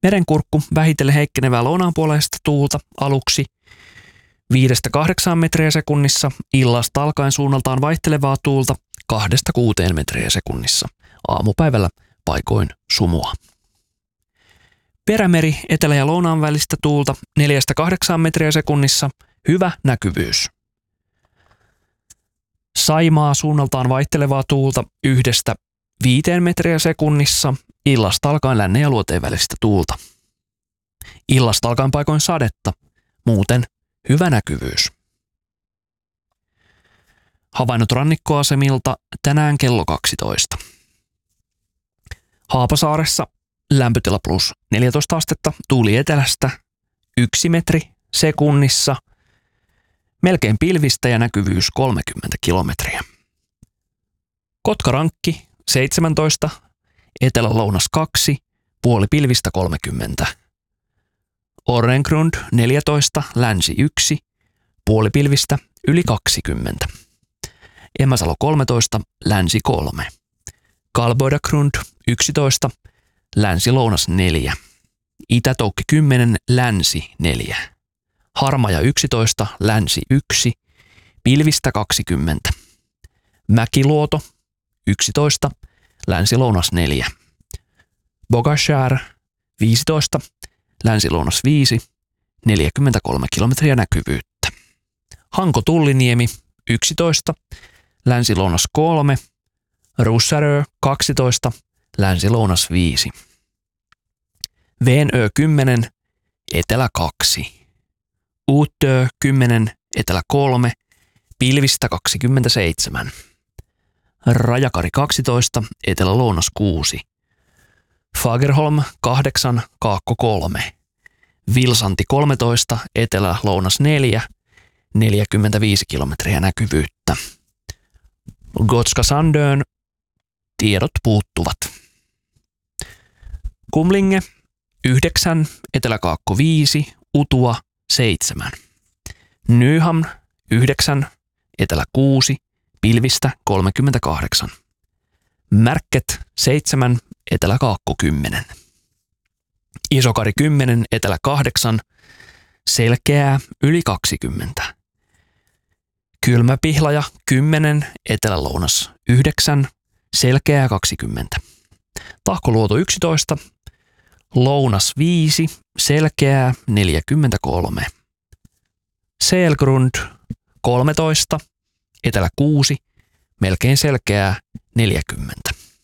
Merenkurkku vähitellen heikkenevää lounaanpuoleista tuulta aluksi 5-8 metriä sekunnissa, illasta alkaen suunnaltaan vaihtelevaa tuulta 2-6 metriä sekunnissa, aamupäivällä paikoin sumua. Perämeri etelä- ja lounaan välistä tuulta 4-8 metriä sekunnissa, hyvä näkyvyys. Saimaa suunnaltaan vaihtelevaa tuulta 1-5 metriä sekunnissa, illasta alkaen lännen ja luoteen välistä tuulta. Illasta alkaen paikoin sadetta, muuten hyvä näkyvyys. Havainnot rannikkoasemilta tänään kello 12. Haapasaaressa lämpötila plus 14 astetta, tuuli etelästä 1 metri sekunnissa, melkein pilvistä ja näkyvyys 30 kilometriä. Kotkarankki 17, etelä-lounas 2, puoli pilvistä 30. Orrengrund 14, länsi 1, puoli pilvistä yli 20. Emäsalo 13, länsi 3. Kalboidagrund 11, länsi-lounas 4. Itä-Toukki 10, länsi 4. Harmaja 11, länsi 1, pilvistä 20. Mäkiluoto 11, länsi-lounas 4. Bogashär 15, länsi-lounas 5, 43 kilometriä näkyvyyttä. Hanko-Tulliniemi 11, länsi-lounas 3, Russarö 12, länsi-lounas 5. Venö 10, etelä 2. Uutö 10, etelä 3, pilvistä 27. Rajakari 12, etelä-lounas 6. Fagerholm 8, kaakko 3. Vilsanti 13, etelä-lounas 4, 45 kilometriä näkyvyyttä. Gotska Sandön tiedot puuttuvat. Kumlinge 9, etelä-kaakko 5, Utua 7. Nyhamn 9, etelä 6, pilvistä 38. Märket 7, etelä-kaakko 10. Isokari 10, etelä 8, selkeää yli 20. Kylmäpihlaja 10, etelä-lounas 9, selkeää 20. Tahkoluoto 11, lounas 5, selkeää 43. Selgrund 13, etelä 6, melkein selkeää 40.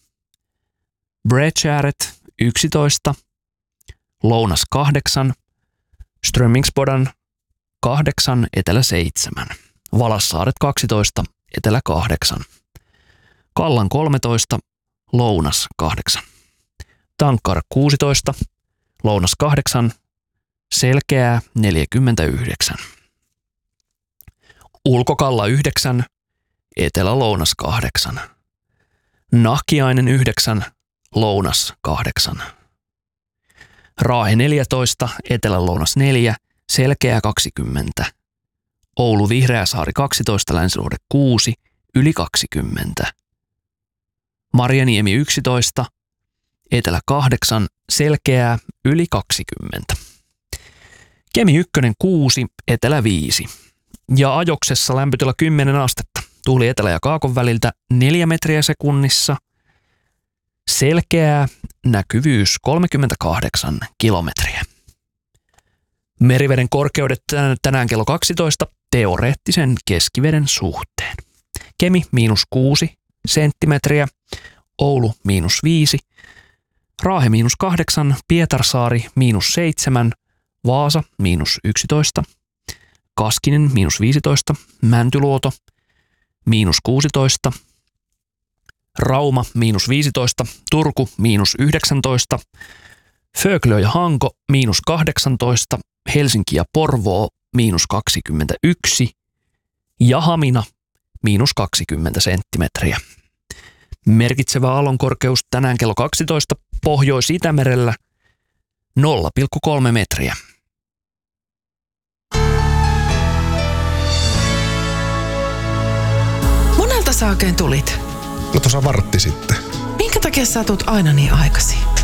Bredgäret 11, lounas 8, Strömingsbodan 8, etelä 7. Valassaaret 12, etelä 8. Kallan 13, lounas 8. Tankkar 16, lounas 8, selkeää 49. Ulkokalla 9, etelä-lounas 8. Nahkiainen 9, lounas 8. Raahe 14, etelä-lounas 4, selkeää 20. Oulu Vihreäsaari 12, länsiluhde 6, yli 20. Marjaniemi 11, etelä 8, selkeää yli 20. Kemi 1 6, etelä 5. Ja Ajoksessa lämpötila 10 astetta. Tuuli etelä- ja kaakon väliltä 4 metriä sekunnissa. Selkeää näkyvyys 38 kilometriä. Meriveden korkeudet tänään kello 12 teoreettisen keskiveden suhteen. Kemi -6 senttimetriä, Oulu -5, Raahe -8, Pietarsaari -7, Vaasa -11, Kaskinen -15, Mäntyluoto -16, Rauma -15, Turku -19, Föglö ja Hanko -18, Helsinki ja Porvoo -21 ja Hamina -20 senttimetriä. Merkitsevä aallonkorkeus tänään kello 12 Pohjois-Itämerellä 0,3 metriä. Monelta sä oikein tulit? No tuossa vartti sitten. Minkä takia sä tulet aina niin aikaisin?